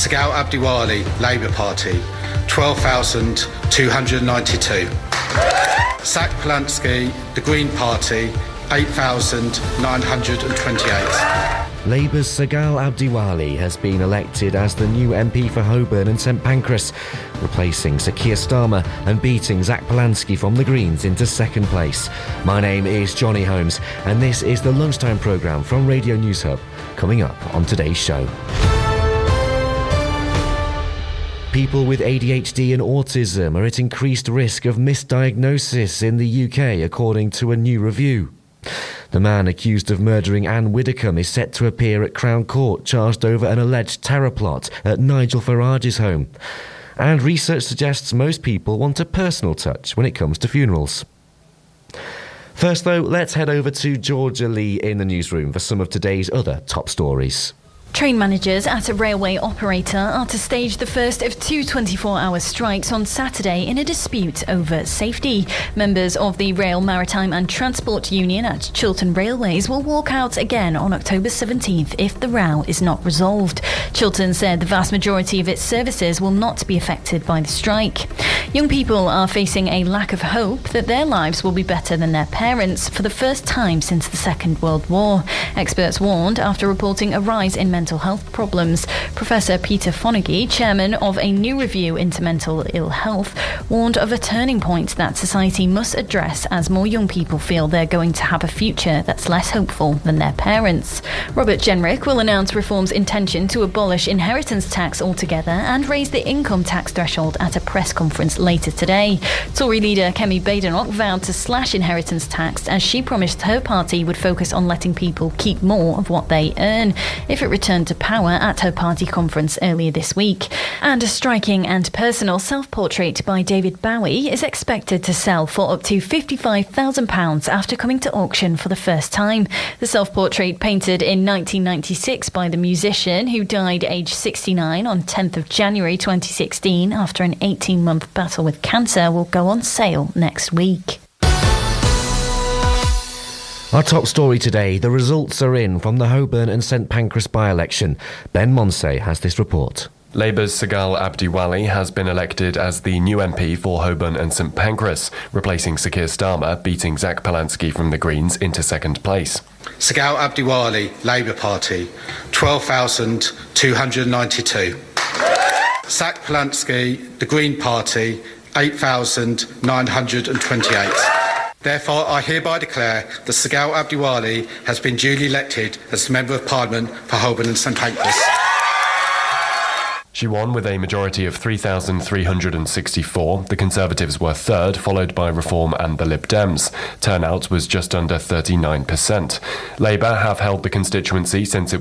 Sagal Abdiwali, Labour Party, 12,292. Zach Polansky, the Green Party, 8,928. Labour's Sagal Abdiwali has been elected as the new MP for Holborn and St Pancras, replacing Sir Keir Starmer and beating Zach Polansky from the Greens into second place. My name is Johnny Holmes, and this is the Lunchtime programme from Radio News Hub, coming up on today's show. People with ADHD and autism are at increased risk of misdiagnosis in the UK, according to a new review. The man accused of murdering Anne Widdecombe is set to appear at Crown Court, charged over an alleged terror plot at Nigel Farage's home. And research suggests most people want a personal touch when it comes to funerals. First, though, let's head over to Georgia Lee in the newsroom for some of today's other top stories. Train managers at a railway operator are to stage the first of two 24-hour strikes on Saturday in a dispute over safety. Members of the Rail, Maritime and Transport Union at Chiltern Railways will walk out again on October 17th if the row is not resolved. Chiltern said the vast majority of its services will not be affected by the strike. Young people are facing a lack of hope that their lives will be better than their parents for the first time since the Second World War. Experts warned after reporting a rise in mental health problems. Professor Peter Fonagy, chairman of a new review into mental ill health, warned of a turning point that society must address as more young people feel they're going to have a future that's less hopeful than their parents. Robert Jenrick will announce Reform's intention to abolish inheritance tax altogether and raise the income tax threshold at a press conference later today. Tory leader Kemi Badenoch vowed to slash inheritance tax as she promised her party would focus on letting people keep more of what they earn if it returned to power at her party conference earlier this week. And a striking and personal self-portrait by David Bowie is expected to sell for up to £55,000 after coming to auction for the first time. The self-portrait, painted in 1996 by the musician, who died aged 69 on 10th of January 2016 after an 18-month battle with cancer, will go on sale next week. Our top story today, the results are in from the Holborn and St Pancras by-election. Ben Monsey has this report. Labour's Sagal Abdiwali has been elected as the new MP for Holborn and St Pancras, replacing Sir Keir Starmer, beating Zach Polansky from the Greens into second place. Sagal Abdiwali, Labour Party, 12,292. Zach Polansky, the Green Party, 8,928. Therefore, I hereby declare that Sagal Abdiwali has been duly elected as Member of Parliament for Holborn and St Pancras. She won with a majority of 3,364. The Conservatives were third, followed by Reform and the Lib Dems. Turnout was just under 39%. Labour have held the constituency since it